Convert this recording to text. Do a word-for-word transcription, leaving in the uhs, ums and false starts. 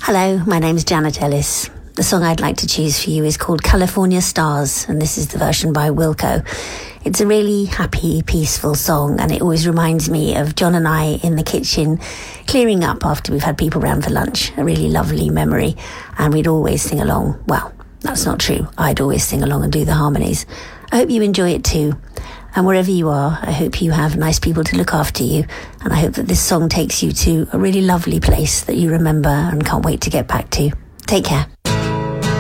Hello, my name's Janet Ellis. The song I'd like to choose for you is called California Stars, and this is the version by Wilco. It's a really happy, peaceful song, and it always reminds me of John and I in the kitchen clearing up after we've had people round for lunch. A really lovely memory, and we'd always sing along. Well, that's not true. I'd always sing along and do the harmonies. I hope you enjoy it too. And wherever you are, I hope you have nice people to look after you. And I hope that this song takes you to a really lovely place that you remember and can't wait to get back to. Take care.